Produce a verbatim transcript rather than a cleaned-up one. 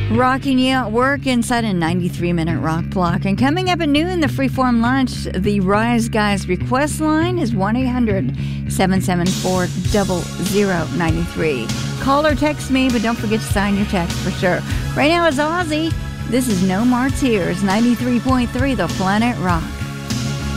Rocking you at work inside a ninety-three minute rock block. And coming up at noon, the Freeform Lunch, the Rise Guys request line is one eight hundred seven seven four zero zero nine three. Call or text me, but don't forget to sign your text for sure. Right now it's Ozzy. This is No More Tears, ninety-three point three The Planet Rock.